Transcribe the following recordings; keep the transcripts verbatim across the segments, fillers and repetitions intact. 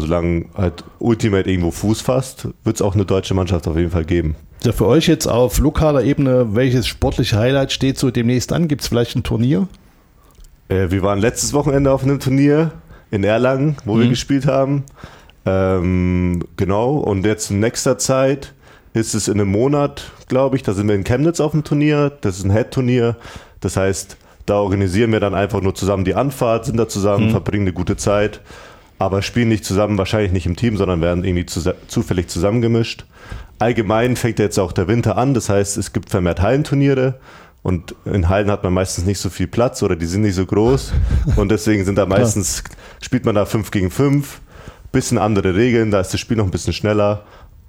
solange halt Ultimate irgendwo Fuß fasst, wird es auch eine deutsche Mannschaft auf jeden Fall geben. Ja, für euch jetzt auf lokaler Ebene, welches sportliche Highlight steht so demnächst an? Gibt es vielleicht ein Turnier? Äh, wir waren letztes Wochenende auf einem Turnier in Erlangen, wo mhm. wir gespielt haben. Ähm, genau, und jetzt in nächster Zeit ist es in einem Monat, glaube ich, da sind wir in Chemnitz auf dem Turnier. Das ist ein Head-Turnier. Das heißt, da organisieren wir dann einfach nur zusammen die Anfahrt, sind da zusammen, mhm. verbringen eine gute Zeit, aber spielen nicht zusammen, wahrscheinlich nicht im Team, sondern werden irgendwie zu, zufällig zusammengemischt. Allgemein fängt jetzt auch der Winter an, das heißt, es gibt vermehrt Hallenturniere und in Hallen hat man meistens nicht so viel Platz oder die sind nicht so groß und deswegen sind da meistens, spielt man da fünf gegen fünf, bisschen andere Regeln, da ist das Spiel noch ein bisschen schneller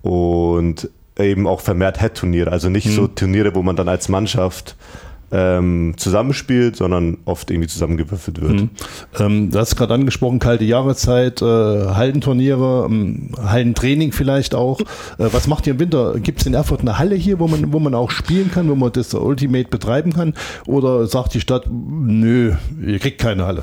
und eben auch vermehrt Head-Turniere, also nicht mhm. so Turniere, wo man dann als Mannschaft ähm, zusammenspielt, sondern oft irgendwie zusammengewürfelt wird. Mhm. Ähm, du hast gerade angesprochen, kalte Jahreszeit, äh, Hallenturniere, ähm, Hallentraining vielleicht auch. Äh, was macht ihr im Winter? Gibt es in Erfurt eine Halle hier, wo man, wo man auch spielen kann, wo man das Ultimate betreiben kann? Oder sagt die Stadt, nö, ihr kriegt keine Halle?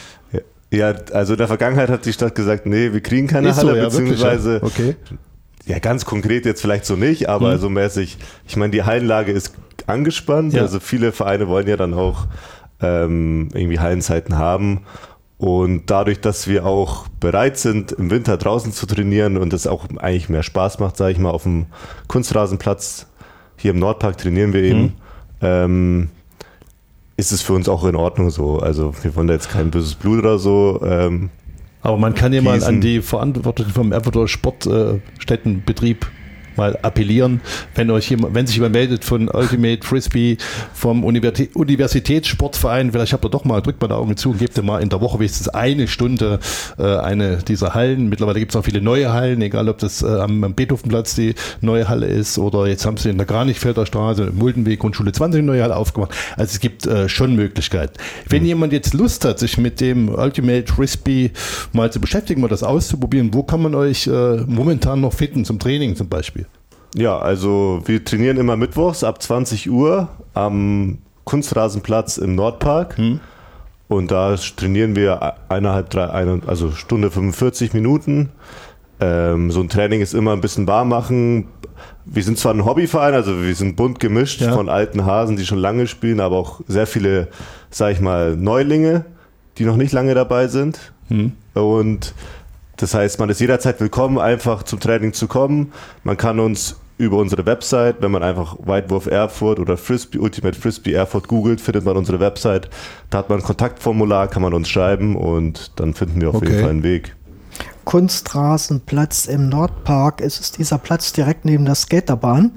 Ja, also in der Vergangenheit hat die Stadt gesagt, nee, wir kriegen keine Ist Halle, so, ja, beziehungsweise wirklich, ja. Okay. Ja, ganz konkret jetzt vielleicht so nicht, aber mhm. so mäßig, ich meine, die Hallenlage ist angespannt, ja. also viele Vereine wollen ja dann auch ähm, irgendwie Hallenzeiten haben und dadurch, dass wir auch bereit sind, im Winter draußen zu trainieren und es auch eigentlich mehr Spaß macht, sage ich mal, auf dem Kunstrasenplatz hier im Nordpark trainieren wir eben, mhm. ähm, ist es für uns auch in Ordnung so, also wir wollen da jetzt kein böses Blut oder so, ähm, aber man kann ja mal an die Verantwortlichen vom Erfurter Sportstättenbetrieb mal appellieren, wenn euch jemand, wenn sich jemand meldet von Ultimate Frisbee, vom Universitätssportverein, vielleicht habt ihr doch mal, drückt mal die Augen zu und gebt ihr mal in der Woche wenigstens eine Stunde äh, eine dieser Hallen. Mittlerweile gibt es auch viele neue Hallen, egal ob das äh, am, am Beethovenplatz die neue Halle ist oder jetzt haben sie in der Kranichfelder Straße, im Muldenweg, Grundschule zwanzig eine neue Halle aufgemacht. Also es gibt äh, schon Möglichkeiten. Wenn mhm. jemand jetzt Lust hat, sich mit dem Ultimate Frisbee mal zu beschäftigen, mal das auszuprobieren, wo kann man euch äh, momentan noch finden zum Training zum Beispiel? Ja, also wir trainieren immer mittwochs ab zwanzig Uhr am Kunstrasenplatz im Nordpark hm. und da trainieren wir eineinhalb, drei, eine, also Stunde fünfundvierzig Minuten. Ähm, so ein Training ist immer ein bisschen warm machen. Wir sind zwar ein Hobbyverein, also wir sind bunt gemischt ja. von alten Hasen, die schon lange spielen, aber auch sehr viele, sag ich mal, Neulinge, die noch nicht lange dabei sind. Hm. Und das heißt, man ist jederzeit willkommen, einfach zum Training zu kommen. Man kann uns über unsere Website, wenn man einfach Weitwurf Erfurt oder Frisbee, Ultimate Frisbee Erfurt googelt, findet man unsere Website. Da hat man ein Kontaktformular, kann man uns schreiben und dann finden wir auf okay. jeden Fall einen Weg. Kunstrasenplatz im Nordpark, ist es dieser Platz direkt neben der Skaterbahn?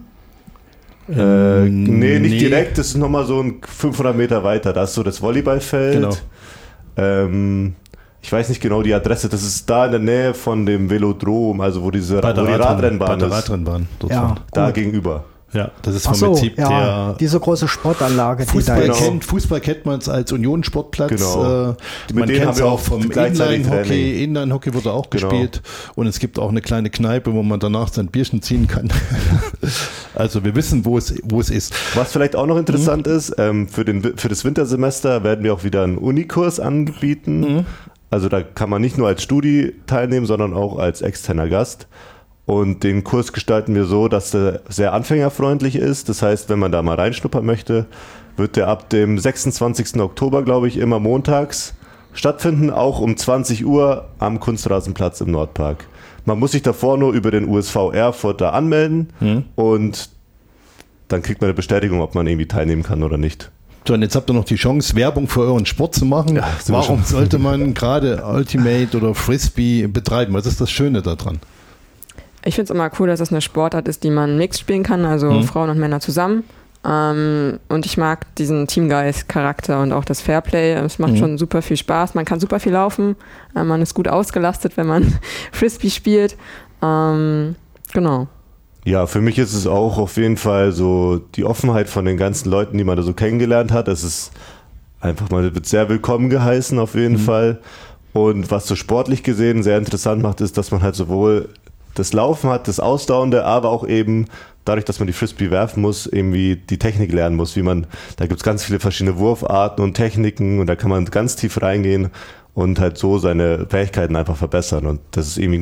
Äh, nee, nicht nee. direkt, das ist nochmal so ein fünfhundert Meter weiter. Da ist so das Volleyballfeld. Genau. Ähm, Ich weiß nicht genau die Adresse, das ist da in der Nähe von dem Velodrom, also wo diese bei der wo die Radrennbahn bei der ist. Radrennbahn dort ja, da gegenüber. Ja, das ist Ach vom so, Prinzip ja, der diese große Sportanlage, Fußball die da kennt, ist. Fußball kennt man es als Union-Sportplatz. Genau. Äh, man kennt es auch vom Inline-Hockey. Inline-Hockey wurde auch genau. gespielt. Und es gibt auch eine kleine Kneipe, wo man danach sein Bierchen ziehen kann. Also wir wissen, wo es, wo es ist. Was vielleicht auch noch interessant mhm. ist, ähm, für, den, für das Wintersemester werden wir auch wieder einen Unikurs anbieten. Mhm. Also da kann man nicht nur als Studi teilnehmen, sondern auch als externer Gast. Und den Kurs gestalten wir so, dass der sehr anfängerfreundlich ist. Das heißt, wenn man da mal reinschnuppern möchte, wird der ab dem sechsundzwanzigsten Oktober, glaube ich, immer montags stattfinden, auch um zwanzig Uhr am Kunstrasenplatz im Nordpark. Man muss sich davor nur über den U S V Erfurt da anmelden hm. und dann kriegt man eine Bestätigung, ob man irgendwie teilnehmen kann oder nicht. So, und jetzt habt ihr noch die Chance, Werbung für euren Sport zu machen. Ja, warum sollte man gerade Ultimate oder Frisbee betreiben? Was ist das Schöne daran? Ich finde es immer cool, dass es eine Sportart ist, die man mixed spielen kann, also mhm. Frauen und Männer zusammen. Ähm, und ich mag diesen Teamgeist-Charakter und auch das Fairplay. Es macht mhm. schon super viel Spaß. Man kann super viel laufen. Äh, man ist gut ausgelastet, wenn man Frisbee spielt. Ähm, genau. Ja, für mich ist es auch auf jeden Fall so die Offenheit von den ganzen Leuten, die man da so kennengelernt hat. Es ist einfach, man wird sehr willkommen geheißen auf jeden mhm. Fall. Und was so sportlich gesehen sehr interessant macht, ist, dass man halt sowohl das Laufen hat, das Ausdauernde, aber auch eben dadurch, dass man die Frisbee werfen muss, irgendwie die Technik lernen muss, wie man, da gibt es ganz viele verschiedene Wurfarten und Techniken und da kann man ganz tief reingehen und halt so seine Fähigkeiten einfach verbessern und das ist irgendwie